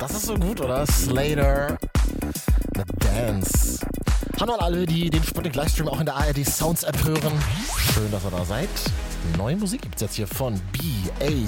Das ist so gut, oder? Slater, The Dance. Hallo an alle, die den Sputnik Livestream auch in der ARD Sounds App hören. Schön, dass ihr da seid. Neue Musik gibt's jetzt hier von B.A.